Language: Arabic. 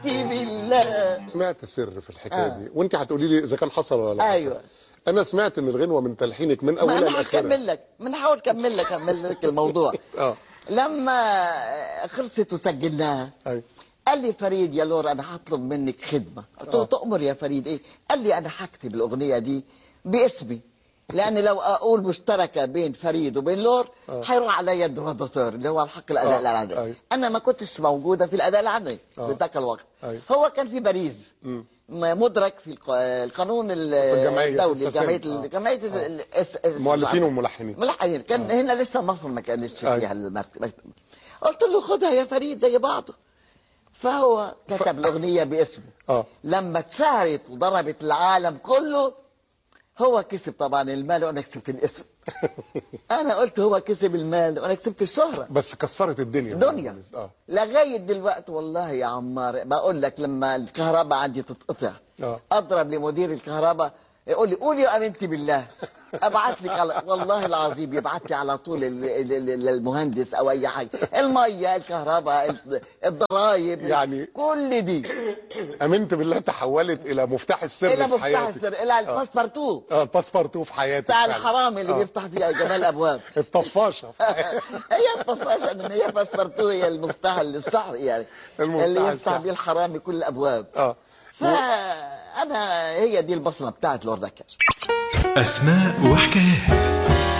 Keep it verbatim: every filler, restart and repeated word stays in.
بالله. سمعت سر في الحكايه آه. دي، وانت هتقولي لي اذا كان حصل ولا لا. ايوه. انا سمعت ان الغنوه من تلحينك من اولها لاخرها. انا هكمل لك، من هحاول اكمل لك اكمل لك الموضوع. اه لما خلصت وسجلناها ايوه قال لي فريد يا لور انا هطلب منك خدمه. قلت له تؤمر يا فريد ايه؟ قال لي انا هكتب الاغنيه دي باسمي، لان لو اقول مشتركه بين فريد وبين لور آه. هيروح عليا الدرادوتور اللي هو الحق الاداء آه. العناني. أيوه. انا ما كنتش موجوده في الاداء العناني آه. في ذاك الوقت. أيوه. هو كان في باريس م. مدرك في القانون الدولي جمعيه جمعيه المؤلفين والملحنين ملحنين كان آه. هنا لسه مصر ما كانتش فيها أيوه. المكتب. قلت له خدها يا فريد زي بعضه، فهو كتب ف... الاغنيه باسمه. اه لما اتشهرت وضربت العالم كله هو كسب طبعا المال وانا كسبت الاسم. انا قلت هو كسب المال وانا كسبت الشهره، بس كسرت الدنيا دنيا اه لغايه دلوقتي. والله يا عمار بقول لك لما الكهرباء عندي تتقطع اه اضرب لمدير الكهرباء يقول لي قولي يا امنتي بالله، ابعت لك على والله العظيم يبعت لي على طول للمهندس او اي حاجه، الميه الكهرباء الضرايب يعني كل دي. امنت بالله تحولت الى مفتاح السر الى في مفتاح حياتك. السر الى الباسبورتو اه الباسبورتو في حياتك بتاع الحرامي اللي آه. بيفتح فيها جميع الابواب. الطفاشه هي الطفاشه ان هي باسبورتو هي المفتاح الصح يعني اللي يفتح بيه الحرامي كل الابواب. اه فانا هي دي البصمه بتاعت لورد عكاش. اسماء وحكايات.